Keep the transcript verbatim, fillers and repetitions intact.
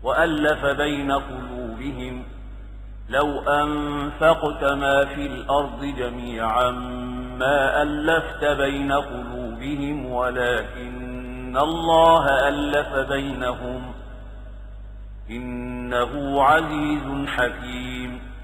وألف بين قلوبهم لو أنفقت ما في الأرض جميعا ما ألفت بين قلوبهم ولكن الله ألف بينهم إنه عزيز حكيم.